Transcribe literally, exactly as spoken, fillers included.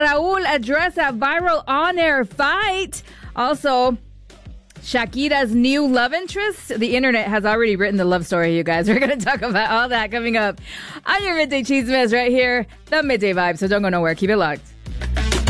Raul address a viral on-air fight. Also, Shakira's new love interest. The internet has already written the love story, you guys. We're going to talk about all that coming up on your Midday Cheese Mess right here, the Midday Vibe. So don't go nowhere. Keep it locked.